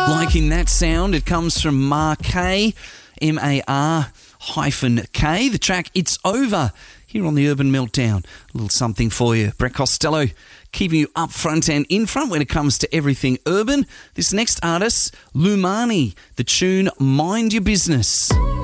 Liking that sound, it comes from Mar-K, M-A-R-K. The track, It's Over, here on the Urban Meltdown. A little something for you. Brett Costello keeping you up front and in front when it comes to everything urban. This next artist, Lumani, the tune Mind Your Business.